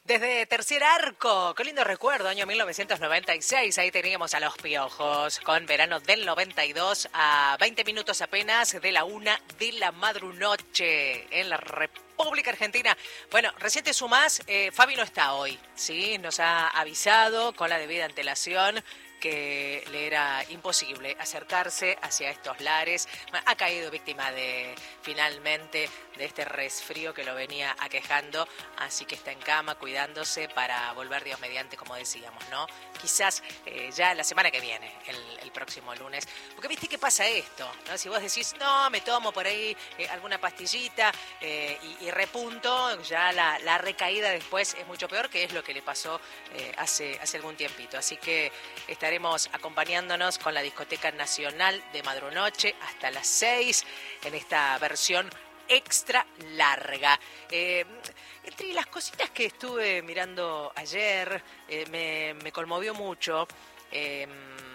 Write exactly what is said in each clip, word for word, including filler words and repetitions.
Desde Tercer Arco, qué lindo recuerdo, año mil novecientos noventa y seis, ahí teníamos a Los Piojos, con verano del noventa y dos, a veinte minutos apenas de la una de la madrunoche, en la República Argentina. Bueno, recién te sumás, eh, Fabi no está hoy, ¿sí? Nos ha avisado con la debida antelación que le era imposible acercarse hacia estos lares. Ha caído víctima de, finalmente, de este resfrío que lo venía aquejando, así que está en cama cuidándose para volver Dios mediante, como decíamos, ¿no? Quizás eh, ya la semana que viene, el, el próximo lunes, porque viste que pasa esto, ¿no? Si vos decís, no, me tomo por ahí eh, alguna pastillita eh, y, y repunto, ya la, la recaída después es mucho peor, que es lo que le pasó eh, hace, hace algún tiempito. Así que estaremos acompañándonos con la Discoteca Nacional de Madrunoche hasta las seis en esta versión extra larga. Eh, entre las cositas que estuve mirando ayer, eh, me, me conmovió mucho eh,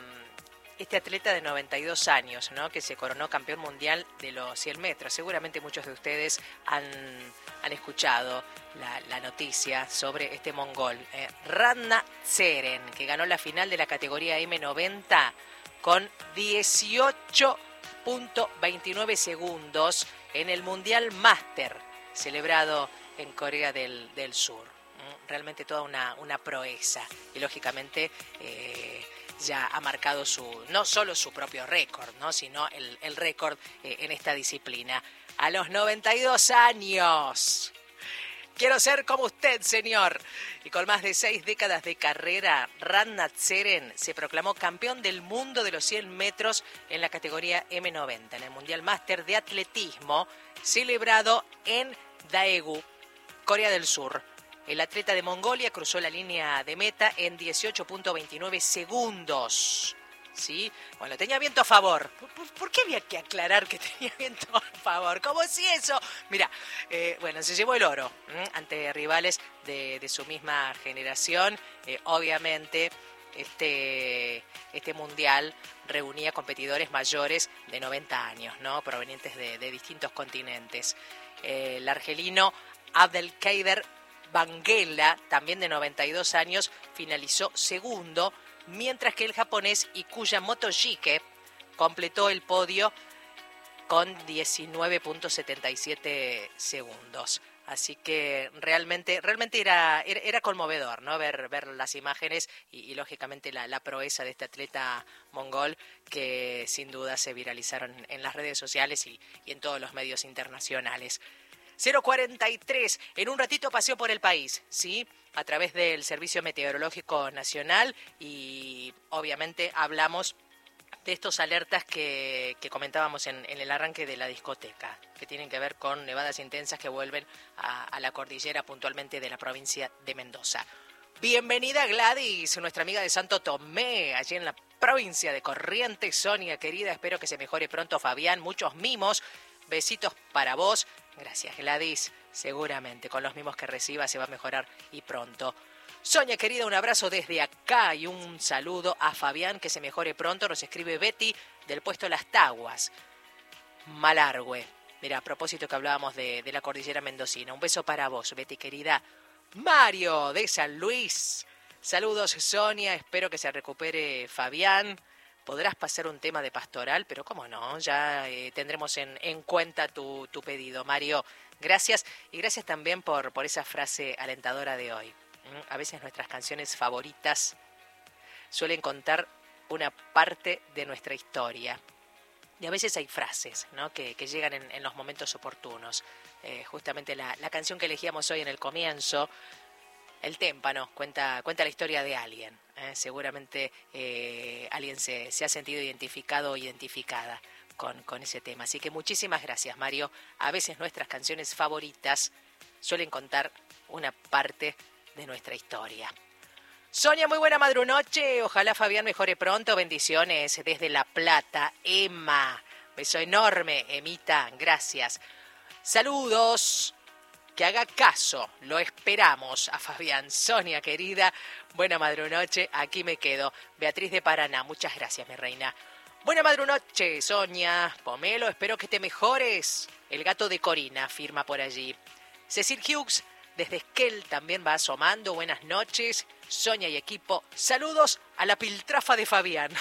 este atleta de noventa y dos años, ¿no? Que se coronó campeón mundial de los cien metros. Seguramente muchos de ustedes han, han escuchado la, la noticia sobre este mongol, eh, Radna Tseren, que ganó la final de la categoría eme noventa con dieciocho punto veintinueve segundos en el Mundial Master, celebrado en Corea del, del Sur. Realmente toda una, una proeza. Y lógicamente eh, ya ha marcado su no solo su propio récord, ¿no? Sino el, el récord eh, en esta disciplina. A los noventa y dos años. Quiero ser como usted, señor. Y con más de seis décadas de carrera, Radna Tseren se proclamó campeón del mundo de los cien metros en la categoría eme noventa, en el Mundial Máster de Atletismo, celebrado en Daegu, Corea del Sur. El atleta de Mongolia cruzó la línea de meta en dieciocho punto veintinueve segundos. ¿Sí? Bueno, tenía viento a favor. ¿Por, por, ¿Por qué había que aclarar que tenía viento a favor? Como si eso... Mira, eh, bueno, se llevó el oro ¿eh? ante rivales de, de su misma generación. Eh, obviamente, este, este mundial reunía competidores mayores de noventa años, ¿no? Provenientes de, de distintos continentes. Eh, el argelino Abdelkader Banguela, también de noventa y dos años, finalizó segundo, mientras que el japonés Ikuya Motoshike completó el podio con diecinueve punto setenta y siete segundos. Así que realmente realmente era, era, era conmovedor, ¿no? Ver, ver las imágenes y, y lógicamente la, la proeza de este atleta mongol, que sin duda se viralizaron en las redes sociales y, y en todos los medios internacionales. cero cuarenta y tres, en un ratito paseo por el país, ¿sí? A través del Servicio Meteorológico Nacional, y obviamente hablamos de estos alertas que, que comentábamos en, en el arranque de la discoteca, que tienen que ver con nevadas intensas que vuelven a, a la cordillera, puntualmente de la provincia de Mendoza. Bienvenida Gladys, nuestra amiga de Santo Tomé, allí en la provincia de Corrientes. Sonia, querida, espero que se mejore pronto Fabián, muchos mimos, besitos para vos. Gracias, Gladys. Seguramente con los mimos que reciba se va a mejorar y pronto. Sonia, querida, un abrazo desde acá y un saludo a Fabián, que se mejore pronto. Nos escribe Betty del puesto Las Taguas, Malargüe. Mira, a propósito que hablábamos de, de la cordillera mendocina. Un beso para vos, Betty, querida. Mario de San Luis. Saludos, Sonia. Espero que se recupere Fabián. Podrás pasar un tema de pastoral, pero cómo no, ya eh, tendremos en, en cuenta tu, tu pedido, Mario. Gracias, y gracias también por, por esa frase alentadora de hoy. ¿Mm? A veces nuestras canciones favoritas suelen contar una parte de nuestra historia. Y a veces hay frases, ¿no? que, que llegan en, en los momentos oportunos. Eh, justamente la, la canción que elegíamos hoy en el comienzo, El Témpano, cuenta, cuenta la historia de alguien. ¿eh? Seguramente eh, alguien se, se ha sentido identificado o identificada con, con ese tema. Así que muchísimas gracias, Mario. A veces nuestras canciones favoritas suelen contar una parte de nuestra historia. Sonia, muy buena madrunoche. Ojalá Fabián mejore pronto. Bendiciones desde La Plata. Emma, beso enorme, Emita. Gracias. Saludos. Que haga caso, lo esperamos a Fabián. Sonia, querida, buena madrunoche, aquí me quedo. Beatriz de Paraná, muchas gracias, mi reina. Buena madrunoche, Sonia. Pomelo, espero que te mejores. El gato de Corina firma por allí. Cecil Hughes, Desde Esquel también va asomando. Buenas noches, Sonia y equipo. Saludos a la piltrafa de Fabián.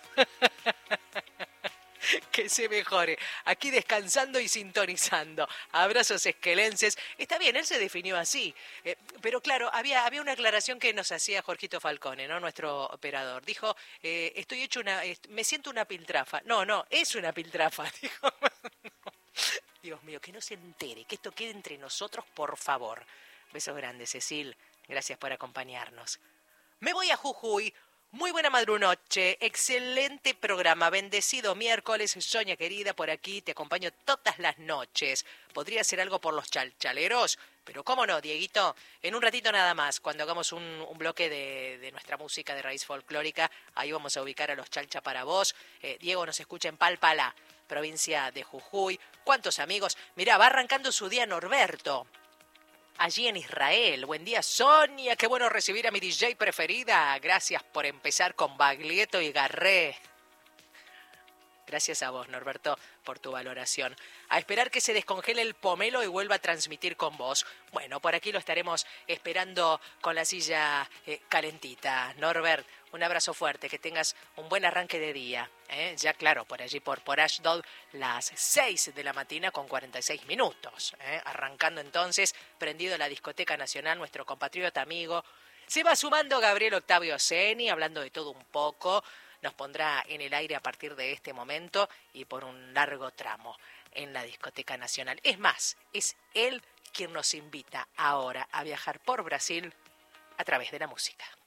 Que se mejore. Aquí descansando y sintonizando. Abrazos esquelenses. Está bien, él se definió así. Eh, pero claro, había, había una aclaración que nos hacía Jorgito Falcone, ¿no? Nuestro operador. Dijo, eh, estoy hecho una... me siento una piltrafa. No, no, es una piltrafa. Dijo, Dios mío, que no se entere, que esto quede entre nosotros, por favor. Besos grandes, Cecil. Gracias por acompañarnos. Me voy a Jujuy. Muy buena madrunoche, excelente programa, bendecido miércoles, Sonia querida, por aquí te acompaño todas las noches. ¿Podría hacer algo por los chalchaleros? Pero cómo no, Dieguito, en un ratito nada más, cuando hagamos un, un bloque de, de nuestra música de raíz folclórica, ahí vamos a ubicar a los chalcha para vos. Eh, Diego nos escucha en Palpalá, provincia de Jujuy. ¿Cuántos amigos? Mirá, va arrancando su día Norberto. Allí en Israel. Buen día, Sonia. Qué bueno recibir a mi D J preferida. Gracias por empezar con Baglietto y Garré. Gracias a vos, Norberto, por tu valoración. A esperar que se descongele el pomelo y vuelva a transmitir con vos. Bueno, por aquí lo estaremos esperando con la silla eh, calentita. Norbert, un abrazo fuerte, que tengas un buen arranque de día. ¿eh? Ya claro, por allí, por, por Ashdod, las seis de la mañana con cuarenta y seis minutos. ¿eh? Arrancando entonces, prendido la Discoteca Nacional, nuestro compatriota amigo. Se va sumando Gabriel Octavio Seni, hablando de todo un poco. Nos pondrá en el aire a partir de este momento y por un largo tramo en la Discoteca Nacional. Es más, es él quien nos invita ahora a viajar por Brasil a través de la música.